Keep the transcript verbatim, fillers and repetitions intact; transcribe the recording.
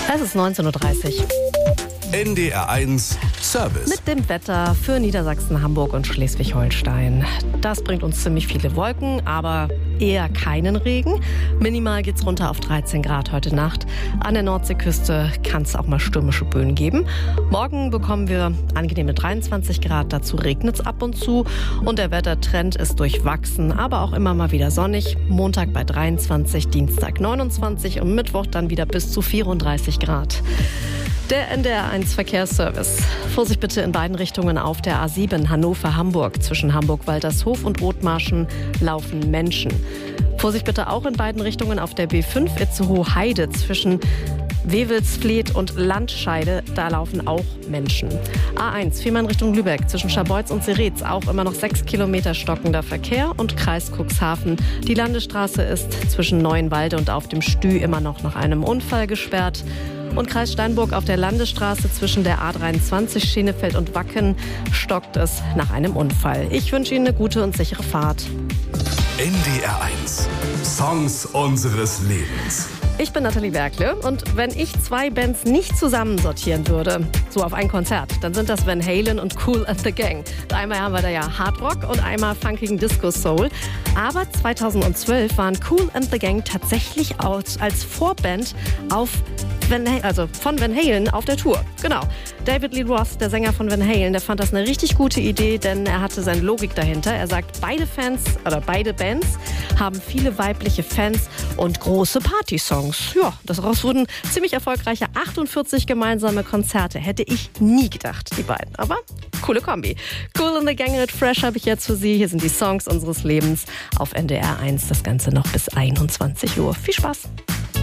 Es ist neunzehn Uhr dreißig. N D R eins Service. Mit dem Wetter für Niedersachsen, Hamburg und Schleswig-Holstein. Das bringt uns ziemlich viele Wolken, aber eher keinen Regen. Minimal geht's runter auf dreizehn Grad heute Nacht. An der Nordseeküste kann es auch mal stürmische Böen geben. Morgen bekommen wir angenehme dreiundzwanzig Grad. Dazu regnet es ab und zu. Und der Wettertrend ist durchwachsen, aber auch immer mal wieder sonnig. Montag bei dreiundzwanzig, Dienstag neunundzwanzig und Mittwoch dann wieder bis zu vierunddreißig Grad. Der N D R eins Verkehrsservice. Vorsicht bitte in beiden Richtungen auf der A sieben Hannover-Hamburg. Zwischen Hamburg-Waltershof und Othmarschen laufen Menschen. Vorsicht bitte auch in beiden Richtungen auf der B fünf Itzehoe-Heide. Zwischen Wewelsfleth und Landscheide, da laufen auch Menschen. A eins, Fehmarn Richtung Lübeck, zwischen Scharbeutz und Seretz, auch immer noch sechs Kilometer stockender Verkehr. Und Kreis Cuxhaven, die Landesstraße ist zwischen Neuenwalde und auf dem Stü immer noch nach einem Unfall gesperrt. Und Kreis Steinburg auf der Landesstraße zwischen der A dreiundzwanzig Schenefeld und Wacken stockt es nach einem Unfall. Ich wünsche Ihnen eine gute und sichere Fahrt. N D R eins. Songs unseres Lebens. Ich bin Nathalie Berkle und wenn ich zwei Bands nicht zusammensortieren würde, so auf ein Konzert, dann sind das Van Halen und Kool and the Gang. Einmal haben wir da ja Hard Rock und einmal funkigen Disco Soul. Aber zweitausendzwölf waren Kool and the Gang tatsächlich als Vorband auf Van Halen, also von Van Halen auf der Tour. Genau. David Lee Roth, der Sänger von Van Halen, der fand das eine richtig gute Idee, denn er hatte seine Logik dahinter. Er sagt, beide Fans oder beide Bands haben viele weibliche Fans und große Partysongs. Ja, daraus wurden ziemlich erfolgreiche achtundvierzig gemeinsame Konzerte. Hätte ich nie gedacht, die beiden. Aber coole Kombi. Kool and the Gang mit Fresh habe ich jetzt für Sie. Hier sind die Songs unseres Lebens auf N D R eins. Das Ganze noch bis einundzwanzig Uhr. Viel Spaß.